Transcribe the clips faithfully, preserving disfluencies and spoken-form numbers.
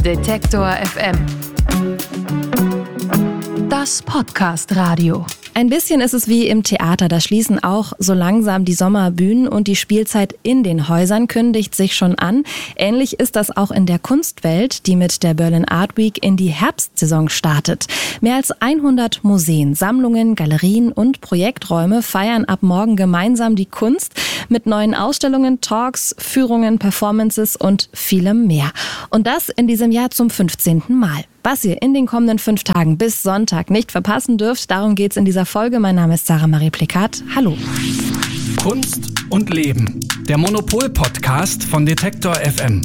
Detektor F M. Das Podcast-Radio. Ein bisschen ist es wie im Theater, da schließen auch so langsam die Sommerbühnen und die Spielzeit in den Häusern kündigt sich schon an. Ähnlich ist das auch in der Kunstwelt, die mit der Berlin Art Week in die Herbstsaison startet. Mehr als hundert Museen, Sammlungen, Galerien und Projekträume feiern ab morgen gemeinsam die Kunst mit neuen Ausstellungen, Talks, Führungen, Performances und vielem mehr. Und das in diesem Jahr zum fünfzehnten Mal. Was ihr in den kommenden fünf Tagen bis Sonntag nicht verpassen dürft, darum geht's in dieser Folge. Mein Name ist Sarah Marie Plikat. Hallo. Kunst und Leben. Der Monopol-Podcast von Detektor F M.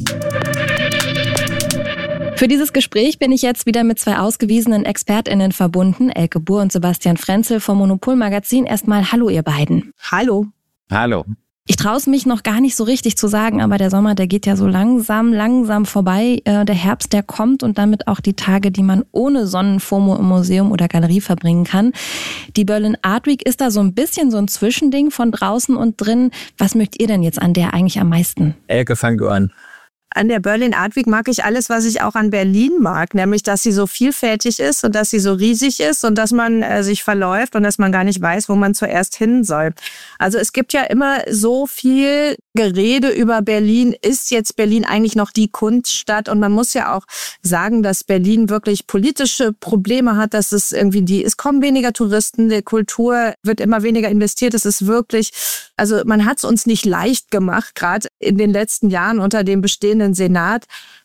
Für dieses Gespräch bin ich jetzt wieder mit zwei ausgewiesenen ExpertInnen verbunden. Elke Buhr und Sebastian Frenzel vom Monopol-Magazin. Erstmal hallo ihr beiden. Hallo. Hallo. Ich traue es mich noch gar nicht so richtig zu sagen, aber der Sommer, der geht ja so langsam, langsam vorbei. Äh, der Herbst, der kommt und damit auch die Tage, die man ohne Sonnenfomo im Museum oder Galerie verbringen kann. Die Berlin Art Week ist da so ein bisschen so ein Zwischending von draußen und drin. Was mögt ihr denn jetzt an der eigentlich am meisten? Elke, fang du an. An der Berlin Art Week mag ich alles, was ich auch an Berlin mag, nämlich, dass sie so vielfältig ist und dass sie so riesig ist und dass man äh, sich verläuft und dass man gar nicht weiß, wo man zuerst hin soll. Also es gibt ja immer so viel Gerede über Berlin. Ist jetzt Berlin eigentlich noch die Kunststadt? Und man muss ja auch sagen, dass Berlin wirklich politische Probleme hat, dass es irgendwie die, es kommen weniger Touristen, die Kultur wird immer weniger investiert. Es ist wirklich, also man hat es uns nicht leicht gemacht, gerade in den letzten Jahren unter dem bestehenden Senat.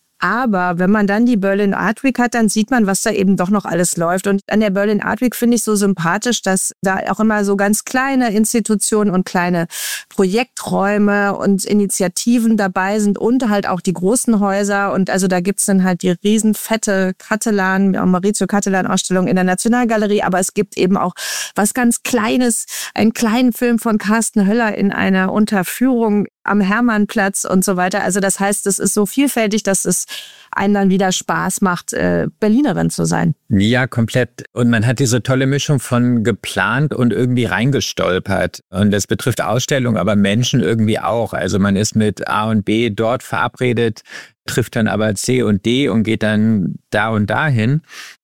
Aber wenn man dann die Berlin Art Week hat, dann sieht man, was da eben doch noch alles läuft. Und an der Berlin Art Week finde ich so sympathisch, dass da auch immer so ganz kleine Institutionen und kleine Projekträume und Initiativen dabei sind und halt auch die großen Häuser. Und also da gibt's dann halt die riesenfette Cattelan, Maurizio Cattelan-Ausstellung in der Nationalgalerie. Aber es gibt eben auch was ganz Kleines, einen kleinen Film von Carsten Höller in einer Unterführung am Hermannplatz und so weiter. Also das heißt, es ist so vielfältig, dass es einen dann wieder Spaß macht, äh, Berlinerin zu sein. Ja, komplett. Und man hat diese tolle Mischung von geplant und irgendwie reingestolpert. Und das betrifft Ausstellungen, aber Menschen irgendwie auch. Also man ist mit A und B dort verabredet, trifft dann aber C und D und geht dann da und dahin.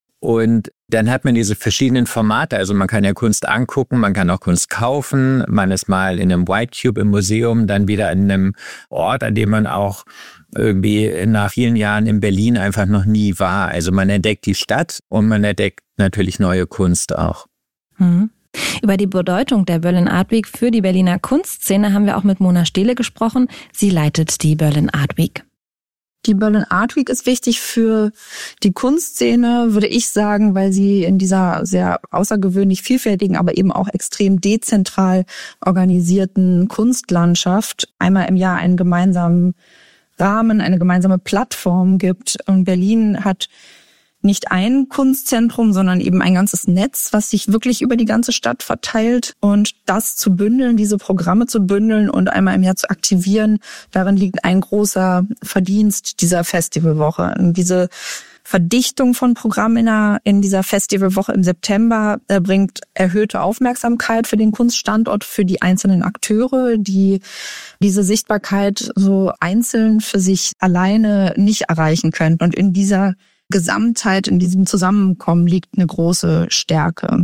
Und dann hat man diese verschiedenen Formate, also man kann ja Kunst angucken, man kann auch Kunst kaufen, man ist mal in einem White Cube im Museum, dann wieder in einem Ort, an dem man auch irgendwie nach vielen Jahren in Berlin einfach noch nie war. Also man entdeckt die Stadt und man entdeckt natürlich neue Kunst auch. Mhm. Über die Bedeutung der Berlin Art Week für die Berliner Kunstszene haben wir auch mit Mona Stehle gesprochen. Sie leitet die Berlin Art Week. Die Berlin Art Week ist wichtig für die Kunstszene, würde ich sagen, weil sie in dieser sehr außergewöhnlich vielfältigen, aber eben auch extrem dezentral organisierten Kunstlandschaft einmal im Jahr einen gemeinsamen Rahmen, eine gemeinsame Plattform gibt. Und Berlin hat nicht ein Kunstzentrum, sondern eben ein ganzes Netz, was sich wirklich über die ganze Stadt verteilt. Und das zu bündeln, diese Programme zu bündeln und einmal im Jahr zu aktivieren, darin liegt ein großer Verdienst dieser Festivalwoche. Und diese Verdichtung von Programmen in, der, in dieser Festivalwoche im September äh, bringt erhöhte Aufmerksamkeit für den Kunststandort, für die einzelnen Akteure, die diese Sichtbarkeit so einzeln für sich alleine nicht erreichen können. Und in dieser Gesamtheit, in diesem Zusammenkommen liegt eine große Stärke.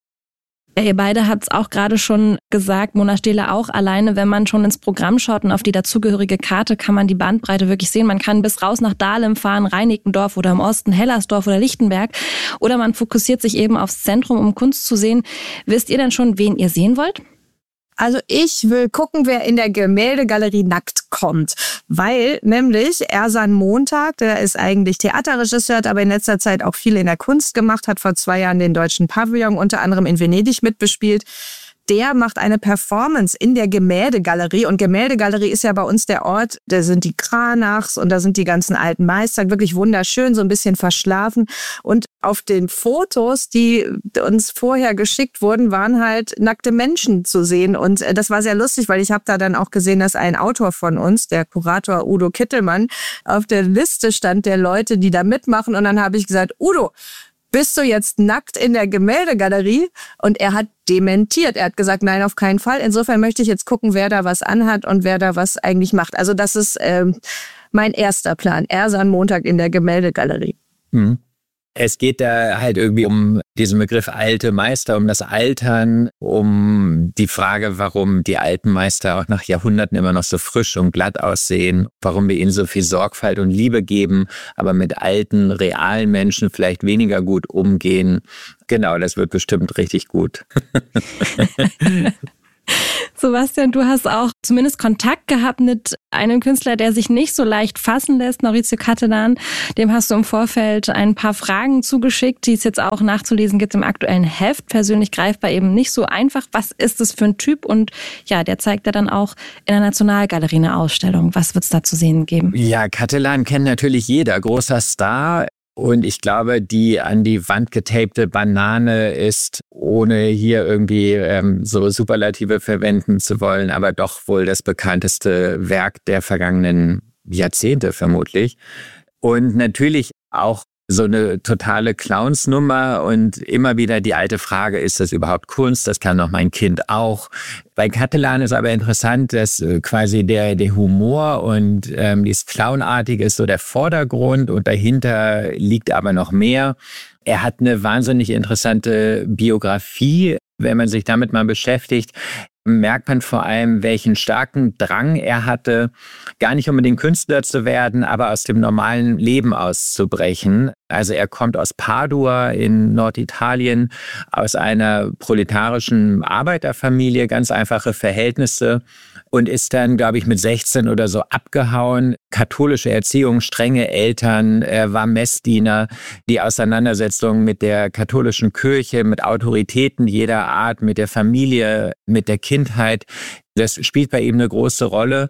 Ja, ihr beide habt es auch gerade schon gesagt, Mona Stehle auch, alleine wenn man schon ins Programm schaut und auf die dazugehörige Karte, kann man die Bandbreite wirklich sehen. Man kann bis raus nach Dahlem fahren, Reinickendorf oder im Osten Hellersdorf oder Lichtenberg. Oder man fokussiert sich eben aufs Zentrum, um Kunst zu sehen. Wisst ihr denn schon, wen ihr sehen wollt? Also ich will gucken, wer in der Gemäldegalerie nackt kommt, weil nämlich Ersan Montag, der ist eigentlich Theaterregisseur, hat aber in letzter Zeit auch viel in der Kunst gemacht, hat vor zwei Jahren den Deutschen Pavillon unter anderem in Venedig mitbespielt. Der macht eine Performance in der Gemäldegalerie und Gemäldegalerie ist ja bei uns der Ort, da sind die Cranachs und da sind die ganzen alten Meister, wirklich wunderschön, so ein bisschen verschlafen und auf den Fotos, die uns vorher geschickt wurden, waren halt nackte Menschen zu sehen und das war sehr lustig, weil ich habe da dann auch gesehen, dass ein Autor von uns, der Kurator Udo Kittelmann, auf der Liste stand der Leute, die da mitmachen und dann habe ich gesagt, Udo, bist du jetzt nackt in der Gemäldegalerie? Und er hat dementiert. Er hat gesagt, nein, auf keinen Fall. Insofern möchte ich jetzt gucken, wer da was anhat und wer da was eigentlich macht. Also das ist ähm, mein erster Plan. Ersan Montag in der Gemäldegalerie. Mhm. Es geht da halt irgendwie um diesen Begriff alte Meister, um das Altern, um die Frage, warum die alten Meister auch nach Jahrhunderten immer noch so frisch und glatt aussehen, warum wir ihnen so viel Sorgfalt und Liebe geben, aber mit alten, realen Menschen vielleicht weniger gut umgehen. Genau, das wird bestimmt richtig gut. Sebastian, du hast auch zumindest Kontakt gehabt mit einem Künstler, der sich nicht so leicht fassen lässt, Maurizio Cattelan. Dem hast du im Vorfeld ein paar Fragen zugeschickt, die es jetzt auch nachzulesen gibt im aktuellen Heft. Persönlich greifbar eben nicht so einfach. Was ist es für ein Typ? Und ja, der zeigt ja dann auch in der Nationalgalerie eine Ausstellung. Was wird es da zu sehen geben? Ja, Cattelan kennt natürlich jeder. Großer Star. Und ich glaube, die an die Wand getapte Banane ist, ohne hier irgendwie ähm, so Superlative verwenden zu wollen, aber doch wohl das bekannteste Werk der vergangenen Jahrzehnte vermutlich. Und natürlich auch so eine totale Clownsnummer und immer wieder die alte Frage, ist das überhaupt Kunst? Das kann doch mein Kind auch. Bei Cattelan ist aber interessant, dass quasi der, der Humor und ähm, dieses Clownartige ist so der Vordergrund und dahinter liegt aber noch mehr. Er hat eine wahnsinnig interessante Biografie. Wenn man sich damit mal beschäftigt, merkt man vor allem, welchen starken Drang er hatte, gar nicht unbedingt Künstler zu werden, aber aus dem normalen Leben auszubrechen. Also er kommt aus Padua in Norditalien, aus einer proletarischen Arbeiterfamilie, ganz einfache Verhältnisse und ist dann, glaube ich, mit sechzehn oder so abgehauen. Katholische Erziehung, strenge Eltern, er war Messdiener. Die Auseinandersetzung mit der katholischen Kirche, mit Autoritäten jeder Art, mit der Familie, mit der Kindheit, das spielt bei ihm eine große Rolle.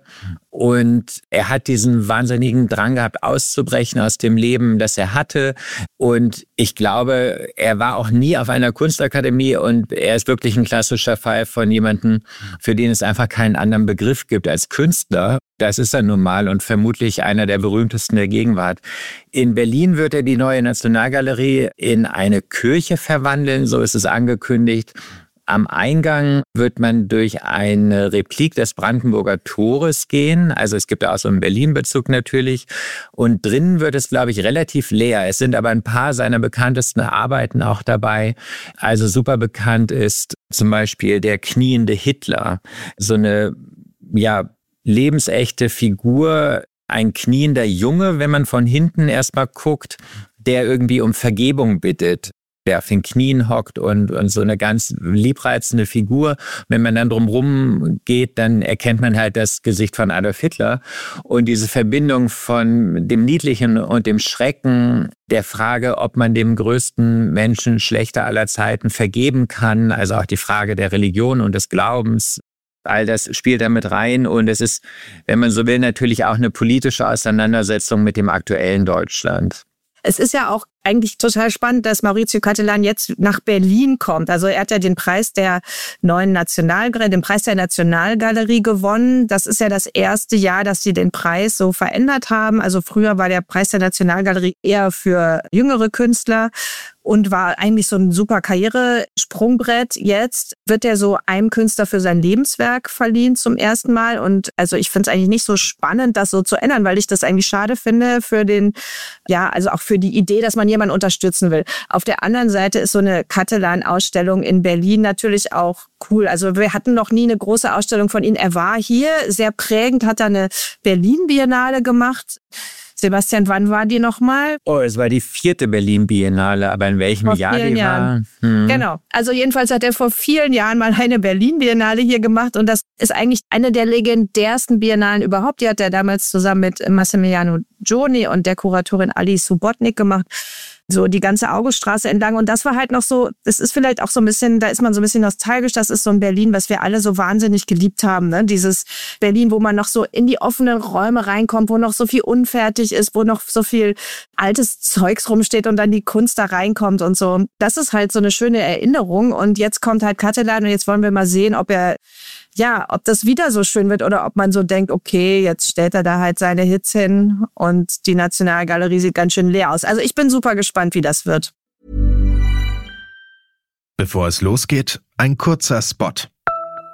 Und er hat diesen wahnsinnigen Drang gehabt, auszubrechen aus dem Leben, das er hatte. Und ich glaube, er war auch nie auf einer Kunstakademie und er ist wirklich ein klassischer Fall von jemandem, für den es einfach keinen anderen Begriff gibt als Künstler. Das ist er nun mal und vermutlich einer der berühmtesten der Gegenwart. In Berlin wird er die neue Nationalgalerie in eine Kirche verwandeln, so ist es angekündigt. Am Eingang wird man durch eine Replik des Brandenburger Tores gehen. Also es gibt auch so einen Berlin-Bezug natürlich. Und drinnen wird es, glaube ich, relativ leer. Es sind aber ein paar seiner bekanntesten Arbeiten auch dabei. Also super bekannt ist zum Beispiel der kniende Hitler. So eine, ja, lebensechte Figur, ein kniender Junge, wenn man von hinten erstmal guckt, der irgendwie um Vergebung bittet. Der auf den Knien hockt und, und so eine ganz liebreizende Figur. Wenn man dann drumherum geht, dann erkennt man halt das Gesicht von Adolf Hitler. Und diese Verbindung von dem Niedlichen und dem Schrecken, der Frage, ob man dem größten Menschen schlechter aller Zeiten vergeben kann, also auch die Frage der Religion und des Glaubens, all das spielt da mit rein. Und es ist, wenn man so will, natürlich auch eine politische Auseinandersetzung mit dem aktuellen Deutschland. Es ist ja auch eigentlich total spannend, dass Maurizio Cattelan jetzt nach Berlin kommt. Also er hat ja den Preis der neuen Nationalgalerie, den Preis der Nationalgalerie gewonnen. Das ist ja das erste Jahr, dass sie den Preis so verändert haben. Also früher war der Preis der Nationalgalerie eher für jüngere Künstler und war eigentlich so ein super Karrieresprungbrett. Jetzt wird er so einem Künstler für sein Lebenswerk verliehen zum ersten Mal. Und also ich finde es eigentlich nicht so spannend, das so zu ändern, weil ich das eigentlich schade finde für den, ja, also auch für die Idee, dass man jemanden unterstützen will. Auf der anderen Seite ist so eine Cattelan-Ausstellung in Berlin natürlich auch cool. Also wir hatten noch nie eine große Ausstellung von ihm. Er war hier, sehr prägend, hat er eine Berlin-Biennale gemacht. Sebastian, wann war die nochmal? Oh, es war die vierte Berlin-Biennale, aber in welchem vor Jahr die Jahren. war? Hm. Genau. Also jedenfalls hat er vor vielen Jahren mal eine Berlin-Biennale hier gemacht und das ist eigentlich eine der legendärsten Biennalen überhaupt. Die hat er damals zusammen mit Massimiliano Gioni und der Kuratorin Ali Subotnik gemacht. So die ganze Auguststraße entlang. Und das war halt noch so, das ist vielleicht auch so ein bisschen, da ist man so ein bisschen nostalgisch. Das ist so ein Berlin, was wir alle so wahnsinnig geliebt haben. Ne? Dieses Berlin, wo man noch so in die offenen Räume reinkommt, wo noch so viel unfertig ist, wo noch so viel altes Zeugs rumsteht und dann die Kunst da reinkommt und so. Das ist halt so eine schöne Erinnerung. Und jetzt kommt halt Cattelan und jetzt wollen wir mal sehen, ob er ja, ob das wieder so schön wird oder ob man so denkt, okay, jetzt stellt er da halt seine Hits hin und die Nationalgalerie sieht ganz schön leer aus. Also ich bin super gespannt, wie das wird. Bevor es losgeht, ein kurzer Spot.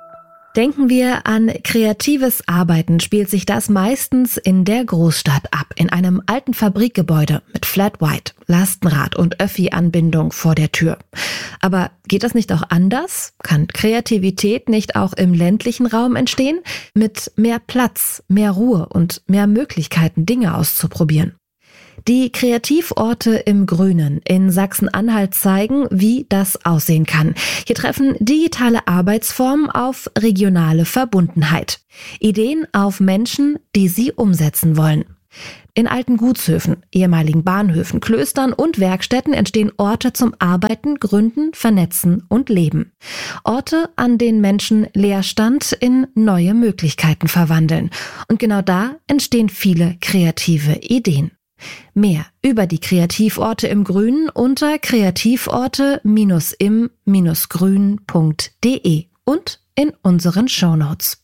Denken wir an kreatives Arbeiten, spielt sich das meistens in der Großstadt ab, in einem alten Fabrikgebäude mit Flat White, Lastenrad und Öffi-Anbindung vor der Tür. Aber geht das nicht auch anders? Kann Kreativität nicht auch im ländlichen Raum entstehen? Mit mehr Platz, mehr Ruhe und mehr Möglichkeiten, Dinge auszuprobieren. Die Kreativorte im Grünen in Sachsen-Anhalt zeigen, wie das aussehen kann. Hier treffen digitale Arbeitsformen auf regionale Verbundenheit. Ideen auf Menschen, die sie umsetzen wollen. In alten Gutshöfen, ehemaligen Bahnhöfen, Klöstern und Werkstätten entstehen Orte zum Arbeiten, Gründen, Vernetzen und Leben. Orte, an denen Menschen Leerstand in neue Möglichkeiten verwandeln. Und genau da entstehen viele kreative Ideen. Mehr über die Kreativorte im Grünen unter kreativorte im grün punkt de und in unseren Shownotes.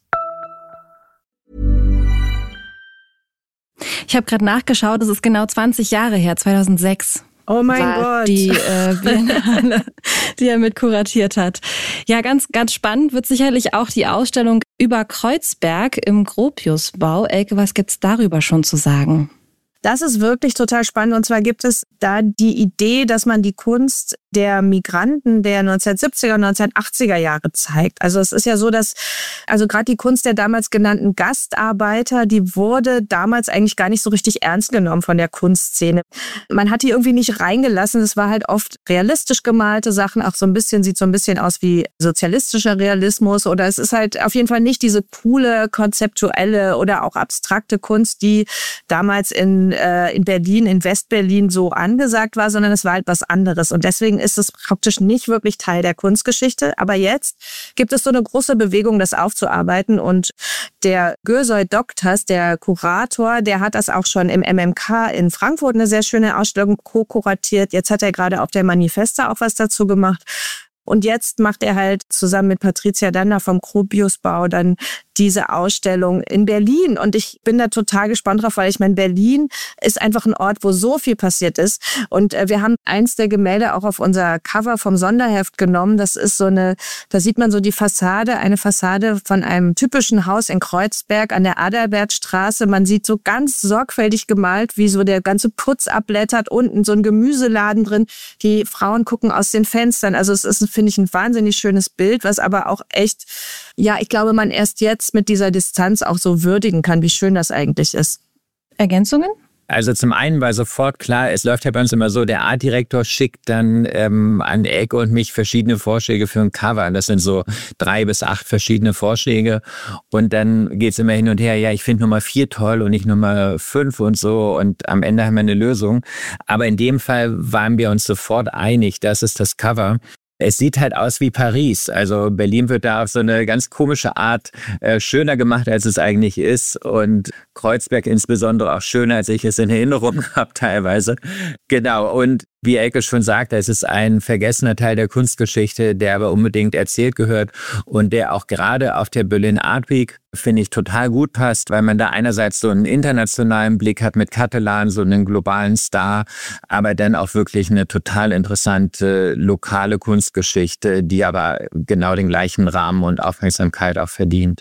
Ich habe gerade nachgeschaut, es ist genau zwanzig Jahre her, zweitausendsechs. Oh mein war Gott. Die äh, Biennale, die er mit kuratiert hat. Ja, ganz, ganz spannend wird sicherlich auch die Ausstellung über Kreuzberg im Gropiusbau. Elke, was gibt's darüber schon zu sagen? Das ist wirklich total spannend. Und zwar gibt es da die Idee, dass man die Kunst der Migranten der neunzehnhundertsiebziger und neunzehnhundertachtziger Jahre zeigt. Also es ist ja so, dass also gerade die Kunst der damals genannten Gastarbeiter, die wurde damals eigentlich gar nicht so richtig ernst genommen von der Kunstszene. Man hat die irgendwie nicht reingelassen. Es war halt oft realistisch gemalte Sachen, auch so ein bisschen, sieht so ein bisschen aus wie sozialistischer Realismus. Oder es ist halt auf jeden Fall nicht diese coole, konzeptuelle oder auch abstrakte Kunst, die damals in in Berlin, in Westberlin so angesagt war, sondern es war halt was anderes. Und deswegen ist es praktisch nicht wirklich Teil der Kunstgeschichte. Aber jetzt gibt es so eine große Bewegung, das aufzuarbeiten. Und der Gürsoy Doktas, der Kurator, der hat das auch schon im M M K in Frankfurt eine sehr schöne Ausstellung co-kuratiert. Jetzt hat er gerade auf der Manifesta auch was dazu gemacht. Und jetzt macht er halt zusammen mit Patricia Dander vom Gropiusbau dann diese Ausstellung in Berlin. Und ich bin da total gespannt drauf, weil ich meine, Berlin ist einfach ein Ort, wo so viel passiert ist. Und wir haben eins der Gemälde auch auf unser Cover vom Sonderheft genommen. Das ist so eine, da sieht man so die Fassade, eine Fassade von einem typischen Haus in Kreuzberg an der Adalbertstraße. Man sieht so ganz sorgfältig gemalt, wie so der ganze Putz abblättert, unten so ein Gemüseladen drin. Die Frauen gucken aus den Fenstern. Also es ist, finde ich, ein wahnsinnig schönes Bild, was aber auch echt, ja, ich glaube, man erst jetzt mit dieser Distanz auch so würdigen kann, wie schön das eigentlich ist. Ergänzungen? Also zum einen war sofort klar, es läuft ja bei uns immer so, der Artdirektor schickt dann ähm, an Elke und mich verschiedene Vorschläge für ein Cover. Das sind so drei bis acht verschiedene Vorschläge. Und dann geht's immer hin und her, ja, ich finde Nummer vier toll und nicht Nummer fünf und so. Und am Ende haben wir eine Lösung. Aber in dem Fall waren wir uns sofort einig, das ist das Cover. Es sieht halt aus wie Paris. Also Berlin wird da auf so eine ganz komische Art äh, schöner gemacht, als es eigentlich ist. Und Kreuzberg insbesondere auch schöner, als ich es in Erinnerung habe teilweise. Genau. Und wie Elke schon sagte, es ist ein vergessener Teil der Kunstgeschichte, der aber unbedingt erzählt gehört und der auch gerade auf der Berlin Art Week, finde ich, total gut passt, weil man da einerseits so einen internationalen Blick hat mit Catalan, so einen globalen Star, aber dann auch wirklich eine total interessante lokale Kunstgeschichte, die aber genau den gleichen Rahmen und Aufmerksamkeit auch verdient.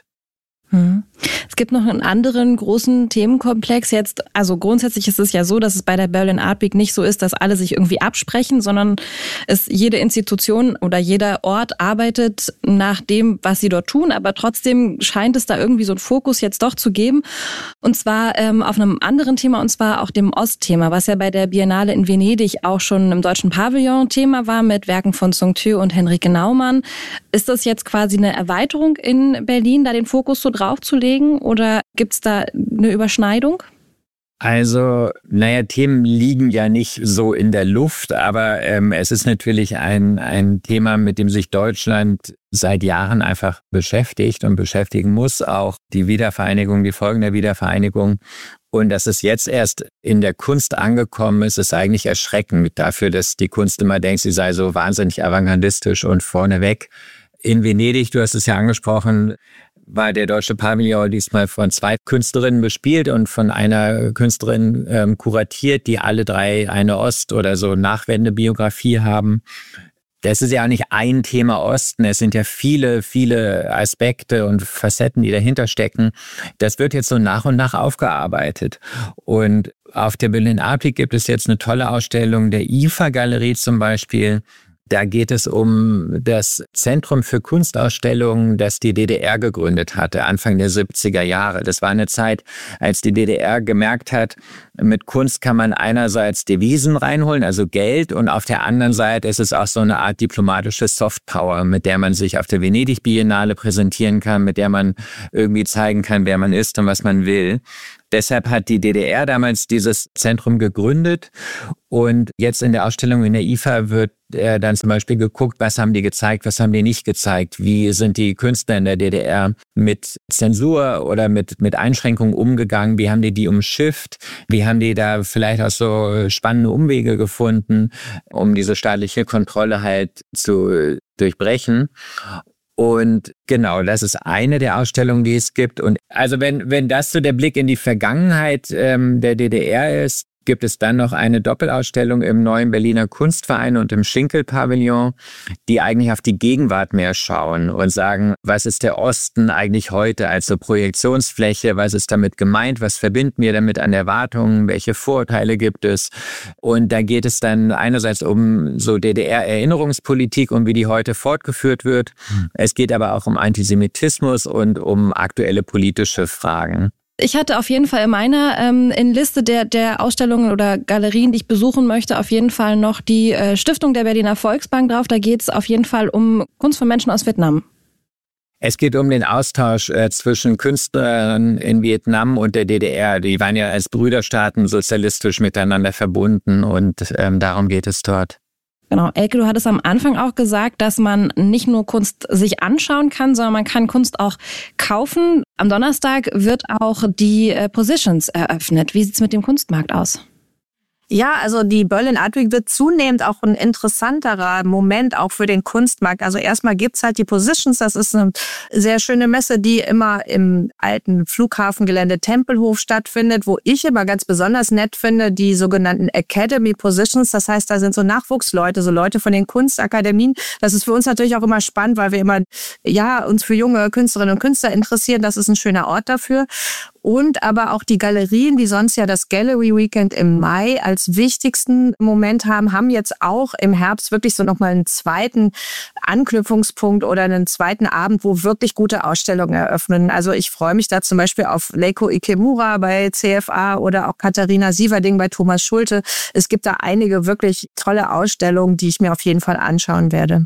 Es gibt noch einen anderen großen Themenkomplex jetzt. Also grundsätzlich ist es ja so, dass es bei der Berlin Art Week nicht so ist, dass alle sich irgendwie absprechen, sondern es jede Institution oder jeder Ort arbeitet nach dem, was sie dort tun. Aber trotzdem scheint es da irgendwie so einen Fokus jetzt doch zu geben. Und zwar ähm, auf einem anderen Thema, und zwar auch dem Ostthema, was ja bei der Biennale in Venedig auch schon im Deutschen Pavillon Thema war mit Werken von Song Tue und Henrike Naumann. Ist das jetzt quasi eine Erweiterung in Berlin, da den Fokus so drauf zu legen, oder gibt es da eine Überschneidung? Also, naja, Themen liegen ja nicht so in der Luft, aber ähm, es ist natürlich ein, ein Thema, mit dem sich Deutschland seit Jahren einfach beschäftigt und beschäftigen muss. Auch die Wiedervereinigung, die Folgen der Wiedervereinigung. Und dass es jetzt erst in der Kunst angekommen ist, ist eigentlich erschreckend dafür, dass die Kunst immer denkt, sie sei so wahnsinnig avantgardistisch und vorneweg. In Venedig, du hast es ja angesprochen, war der Deutsche Pavillon diesmal von zwei Künstlerinnen bespielt und von einer Künstlerin ähm, kuratiert, die alle drei eine Ost- oder so Nachwendebiografie haben. Das ist ja auch nicht ein Thema Osten. Es sind ja viele, viele Aspekte und Facetten, die dahinter stecken. Das wird jetzt so nach und nach aufgearbeitet. Und auf der Berlin Art Week gibt es jetzt eine tolle Ausstellung der I F A-Galerie zum Beispiel. Da geht es um das Zentrum für Kunstausstellungen, das die D D R gegründet hatte, Anfang der siebziger Jahre. Das war eine Zeit, als die D D R gemerkt hat, mit Kunst kann man einerseits Devisen reinholen, also Geld, und auf der anderen Seite ist es auch so eine Art diplomatische Softpower, mit der man sich auf der Venedig-Biennale präsentieren kann, mit der man irgendwie zeigen kann, wer man ist und was man will. Deshalb hat die D D R damals dieses Zentrum gegründet und jetzt in der Ausstellung in der I F A wird äh, dann zum Beispiel geguckt, was haben die gezeigt, was haben die nicht gezeigt, wie sind die Künstler in der D D R mit Zensur oder mit, mit Einschränkungen umgegangen, wie haben die die umschifft, wie haben die da vielleicht auch so spannende Umwege gefunden, um diese staatliche Kontrolle halt zu durchbrechen. Und genau, das ist eine der Ausstellungen, die es gibt. Und also wenn, wenn das so der Blick in die Vergangenheit ähm, der D D R ist, gibt es dann noch eine Doppelausstellung im neuen Berliner Kunstverein und im Schinkel-Pavillon, die eigentlich auf die Gegenwart mehr schauen und sagen, was ist der Osten eigentlich heute als so Projektionsfläche, was ist damit gemeint, was verbinden wir damit an Erwartungen, welche Vorurteile gibt es. Und da geht es dann einerseits um so D D R-Erinnerungspolitik und wie die heute fortgeführt wird. Hm. Es geht aber auch um Antisemitismus und um aktuelle politische Fragen. Ich hatte auf jeden Fall in meiner ähm, in Liste der, der Ausstellungen oder Galerien, die ich besuchen möchte, auf jeden Fall noch die äh, Stiftung der Berliner Volksbank drauf. Da geht es auf jeden Fall um Kunst von Menschen aus Vietnam. Es geht um den Austausch äh, zwischen Künstlern in Vietnam und der D D R. Die waren ja als Brüderstaaten sozialistisch miteinander verbunden und ähm, darum geht es dort. Genau, Elke, du hattest am Anfang auch gesagt, dass man nicht nur Kunst sich anschauen kann, sondern man kann Kunst auch kaufen. Am Donnerstag wird auch die äh, Positions eröffnet. Wie sieht's mit dem Kunstmarkt aus? Ja, also die Berlin Art Week wird zunehmend auch ein interessanterer Moment auch für den Kunstmarkt. Also erstmal gibt's halt die Positions, das ist eine sehr schöne Messe, die immer im alten Flughafengelände Tempelhof stattfindet, wo ich immer ganz besonders nett finde, die sogenannten Academy Positions. Das heißt, da sind so Nachwuchsleute, so Leute von den Kunstakademien. Das ist für uns natürlich auch immer spannend, weil wir immer ja uns für junge Künstlerinnen und Künstler interessieren. Das ist ein schöner Ort dafür. Und aber auch die Galerien, die sonst ja das Gallery Weekend im Mai als wichtigsten Moment haben, haben jetzt auch im Herbst wirklich so nochmal einen zweiten Anknüpfungspunkt oder einen zweiten Abend, wo wirklich gute Ausstellungen eröffnen. Also ich freue mich da zum Beispiel auf Leiko Ikemura bei C F A oder auch Katharina Sieverding bei Thomas Schulte. Es gibt da einige wirklich tolle Ausstellungen, die ich mir auf jeden Fall anschauen werde.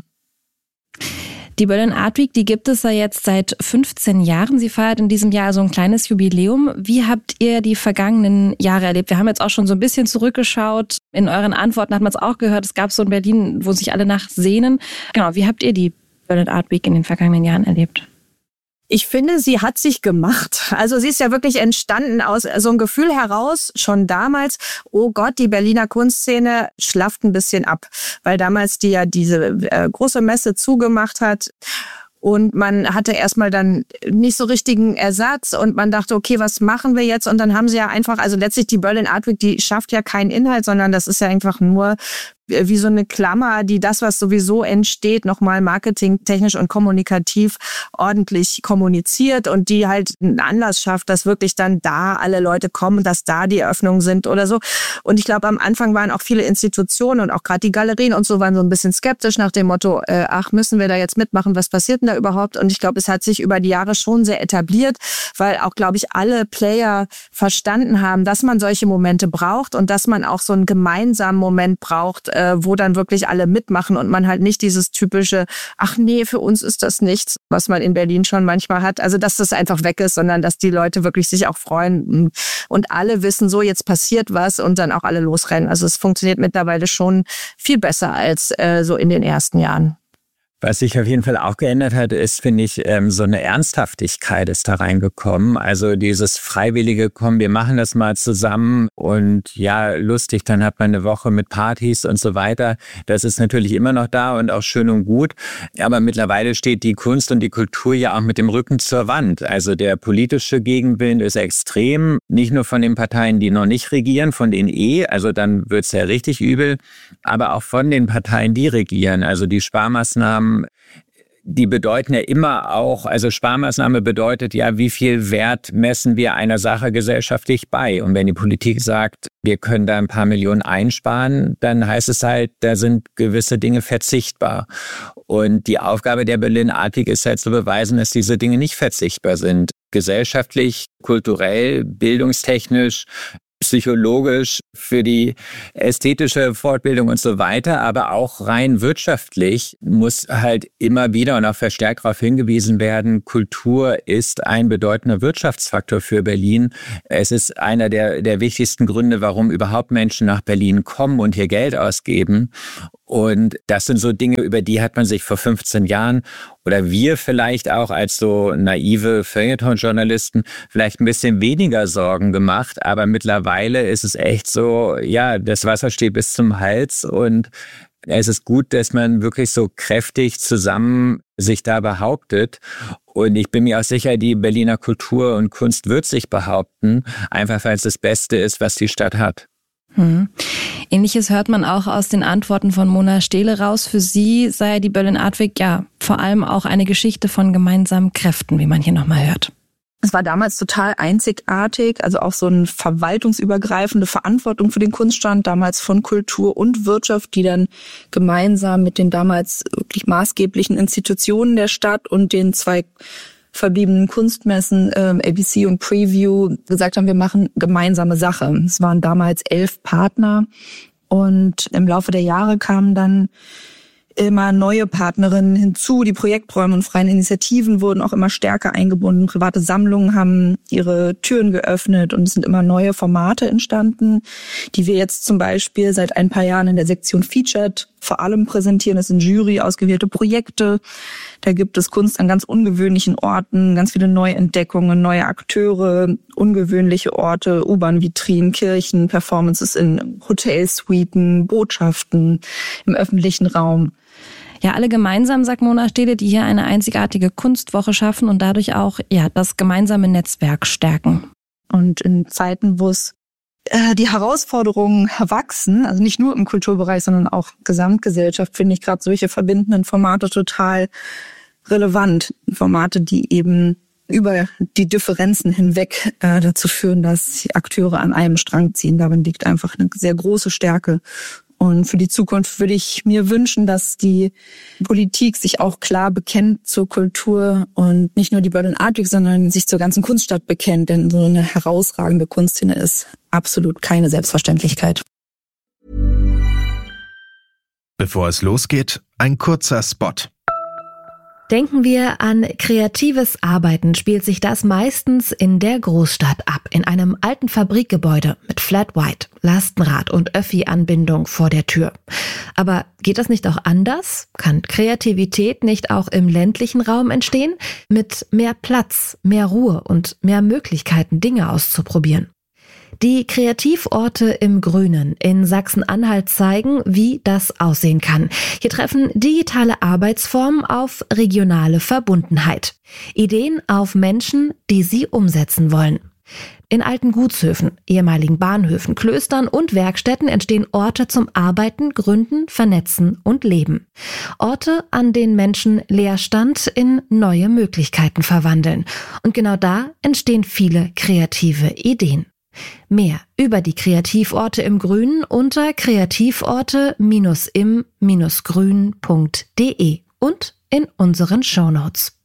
Die Berlin Art Week, die gibt es ja jetzt seit fünfzehn Jahren. Sie feiert in diesem Jahr so ein kleines Jubiläum. Wie habt ihr die vergangenen Jahre erlebt? Wir haben jetzt auch schon so ein bisschen zurückgeschaut. In euren Antworten hat man es auch gehört. Es gab so in Berlin, wo sich alle nach sehnen. Genau, wie habt ihr die Berlin Art Week in den vergangenen Jahren erlebt? Ich finde, sie hat sich gemacht. Also sie ist ja wirklich entstanden aus so einem Gefühl heraus, schon damals, oh Gott, die Berliner Kunstszene schlafft ein bisschen ab, weil damals die ja diese äh, große Messe zugemacht hat. Und man hatte erstmal dann nicht so richtigen Ersatz und man dachte, okay, was machen wir jetzt? Und dann haben sie ja einfach, also letztlich die Berlin Art Week, die schafft ja keinen Inhalt, sondern das ist ja einfach nur wie so eine Klammer, die das, was sowieso entsteht, nochmal marketingtechnisch und kommunikativ ordentlich kommuniziert und die halt einen Anlass schafft, dass wirklich dann da alle Leute kommen, dass da die Eröffnungen sind oder so. Und ich glaube, am Anfang waren auch viele Institutionen und auch gerade die Galerien und so waren so ein bisschen skeptisch nach dem Motto, äh, ach, müssen wir da jetzt mitmachen, was passiert denn da überhaupt? Und ich glaube, es hat sich über die Jahre schon sehr etabliert, weil auch, glaube ich, alle Player verstanden haben, dass man solche Momente braucht und dass man auch so einen gemeinsamen Moment braucht, wo dann wirklich alle mitmachen und man halt nicht dieses typische, ach nee, für uns ist das nichts, was man in Berlin schon manchmal hat. Also, dass das einfach weg ist, sondern dass die Leute wirklich sich auch freuen und alle wissen, so jetzt passiert was und dann auch alle losrennen. Also es funktioniert mittlerweile schon viel besser als äh, so in den ersten Jahren. Was sich auf jeden Fall auch geändert hat, ist, finde ich, so eine Ernsthaftigkeit ist da reingekommen. Also dieses freiwillige, komm, wir machen das mal zusammen und ja, lustig, dann hat man eine Woche mit Partys und so weiter. Das ist natürlich immer noch da und auch schön und gut. Aber mittlerweile steht die Kunst und die Kultur ja auch mit dem Rücken zur Wand. Also der politische Gegenwind ist extrem, nicht nur von den Parteien, die noch nicht regieren, von denen eh, also dann wird's ja richtig übel, aber auch von den Parteien, die regieren. Also die Sparmaßnahmen, die bedeuten ja immer auch, also Sparmaßnahme bedeutet ja, wie viel Wert messen wir einer Sache gesellschaftlich bei? Und wenn die Politik sagt, wir können da ein paar Millionen einsparen, dann heißt es halt, da sind gewisse Dinge verzichtbar. Und die Aufgabe der Berlin Art Week ist halt zu beweisen, dass diese Dinge nicht verzichtbar sind. Gesellschaftlich, kulturell, bildungstechnisch, psychologisch, für die ästhetische Fortbildung und so weiter, aber auch rein wirtschaftlich muss halt immer wieder und auch verstärkt darauf hingewiesen werden, Kultur ist ein bedeutender Wirtschaftsfaktor für Berlin. Es ist einer der, der wichtigsten Gründe, warum überhaupt Menschen nach Berlin kommen und hier Geld ausgeben. Und das sind so Dinge, über die hat man sich vor fünfzehn Jahren oder wir vielleicht auch als so naive Feuilleton-Journalisten vielleicht ein bisschen weniger Sorgen gemacht. Aber mittlerweile ist es echt so, ja, das Wasser steht bis zum Hals und es ist gut, dass man wirklich so kräftig zusammen sich da behauptet. Und ich bin mir auch sicher, die Berliner Kultur und Kunst wird sich behaupten, einfach weil es das Beste ist, was die Stadt hat. Hm. Ähnliches hört man auch aus den Antworten von Mona Stehle raus. Für sie sei die Berlin Art Week ja vor allem auch eine Geschichte von gemeinsamen Kräften, wie man hier nochmal hört. Es war damals total einzigartig, also auch so eine verwaltungsübergreifende Verantwortung für den Kunststand, damals von Kultur und Wirtschaft, die dann gemeinsam mit den damals wirklich maßgeblichen Institutionen der Stadt und den zwei verbliebenen Kunstmessen, ähm, A B C und Preview, gesagt haben, wir machen gemeinsame Sache. Es waren damals elf Partner und im Laufe der Jahre kamen dann immer neue Partnerinnen hinzu. Die Projekträume und freien Initiativen wurden auch immer stärker eingebunden. Private Sammlungen haben ihre Türen geöffnet und es sind immer neue Formate entstanden, die wir jetzt zum Beispiel seit ein paar Jahren in der Sektion Featured vor allem präsentieren. Das sind Jury ausgewählte Projekte. Da gibt es Kunst an ganz ungewöhnlichen Orten, ganz viele Neuentdeckungen, neue Akteure, ungewöhnliche Orte, U-Bahn-Vitrinen, Kirchen, Performances in Hotelsuiten, Botschaften im öffentlichen Raum. Ja, alle gemeinsam, sagt Mona Stehle, die hier eine einzigartige Kunstwoche schaffen und dadurch auch ja das gemeinsame Netzwerk stärken. Und in Zeiten, wo es äh, die Herausforderungen wachsen, also nicht nur im Kulturbereich, sondern auch Gesamtgesellschaft, finde ich gerade solche verbindenden Formate total relevant. Formate, die eben über die Differenzen hinweg äh, dazu führen, dass die Akteure an einem Strang ziehen. Darin liegt einfach eine sehr große Stärke. Und für die Zukunft würde ich mir wünschen, dass die Politik sich auch klar bekennt zur Kultur und nicht nur die Berlin Art Week, sondern sich zur ganzen Kunststadt bekennt. Denn so eine herausragende Kunstszene ist absolut keine Selbstverständlichkeit. Bevor es losgeht, ein kurzer Spot. Denken wir an kreatives Arbeiten, spielt sich das meistens in der Großstadt ab, in einem alten Fabrikgebäude mit Flat White, Lastenrad und Öffi-Anbindung vor der Tür. Aber geht das nicht auch anders? Kann Kreativität nicht auch im ländlichen Raum entstehen? Mit mehr Platz, mehr Ruhe und mehr Möglichkeiten, Dinge auszuprobieren. Die Kreativorte im Grünen in Sachsen-Anhalt zeigen, wie das aussehen kann. Hier treffen digitale Arbeitsformen auf regionale Verbundenheit. Ideen auf Menschen, die sie umsetzen wollen. In alten Gutshöfen, ehemaligen Bahnhöfen, Klöstern und Werkstätten entstehen Orte zum Arbeiten, Gründen, Vernetzen und Leben. Orte, an denen Menschen Leerstand in neue Möglichkeiten verwandeln. Und genau da entstehen viele kreative Ideen. Mehr über die Kreativorte im Grünen unter kreativorte im grün punkt de und in unseren Shownotes.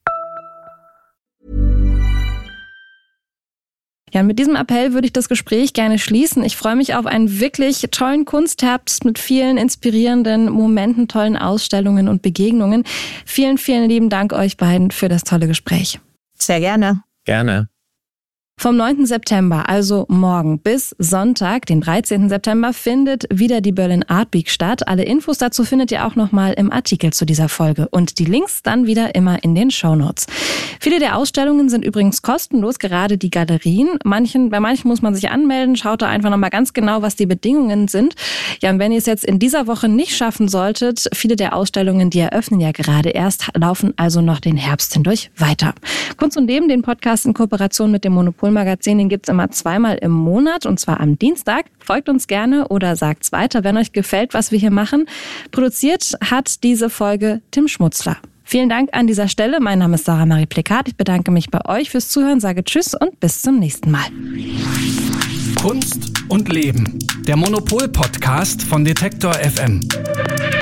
Ja, und mit diesem Appell würde ich das Gespräch gerne schließen. Ich freue mich auf einen wirklich tollen Kunstherbst mit vielen inspirierenden Momenten, tollen Ausstellungen und Begegnungen. Vielen, vielen lieben Dank euch beiden für das tolle Gespräch. Sehr gerne. Gerne. Vom neunten September, also morgen, bis Sonntag, den dreizehnten September, findet wieder die Berlin Art Week statt. Alle Infos dazu findet ihr auch nochmal im Artikel zu dieser Folge und die Links dann wieder immer in den Shownotes. Viele der Ausstellungen sind übrigens kostenlos, gerade die Galerien. Manchen, bei manchen muss man sich anmelden. Schaut da einfach nochmal ganz genau, was die Bedingungen sind. Ja, und wenn ihr es jetzt in dieser Woche nicht schaffen solltet, viele der Ausstellungen, die eröffnen ja gerade erst, laufen also noch den Herbst hindurch weiter. Kunst und Leben, den Podcast in Kooperation mit dem Monopol Magazin, den gibt's immer zweimal im Monat und zwar am Dienstag. Folgt uns gerne oder sagt's weiter, wenn euch gefällt, was wir hier machen. Produziert hat diese Folge Tim Schmutzler. Vielen Dank an dieser Stelle. Mein Name ist Sarah Marie Plikat. Ich bedanke mich bei euch fürs Zuhören, sage Tschüss und bis zum nächsten Mal. Kunst und Leben. Der Monopol-Podcast von Detektor F M.